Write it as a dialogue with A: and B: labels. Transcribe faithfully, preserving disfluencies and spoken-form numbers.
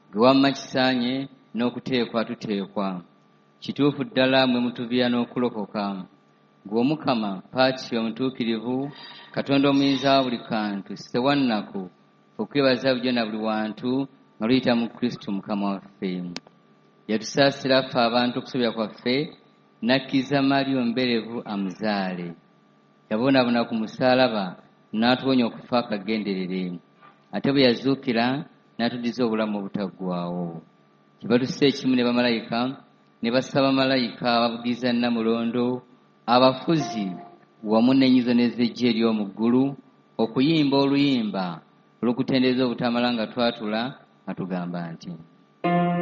A: gwe wamma kisaanye n'okuteekwa tuteekwa. Kituufu ddala mwe mutubira n'okulokoka. Gwe Omukama Paatiri omutuukirivu, Katonda omuyinza wa buli kantu, Ssewanaku, okwebaza bulijjo na buli wantu nga luyita mu Kristo Mukama waffe. Yatusaasira ffe abantu okusobera kwaffe, n'akkiriza Maliya omuberevu amuzaale. Yabonaabona ku musaalaba n'atuwonya okufa akagenderere. Ate bwe yazuukira n'atuddiza obulamu obutaggwaawo. Kibatusse ekimu ne bamalayika ne basaba malayika abavugiriza Namulondo, abafuzi wamu n'ennyizo n'ez'eggye ery'omu ggulu okuyimba oluyimba olw'okutendereza obutamala nga twatula nga tugamba nti